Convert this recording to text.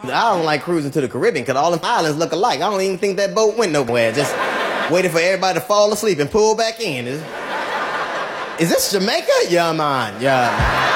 I don't like cruising to the Caribbean because all them islands look alike. I don't even think that boat went nowhere. Just waiting for everybody to fall asleep and pull back in. Is this Jamaica? Yeah, man. Yeah.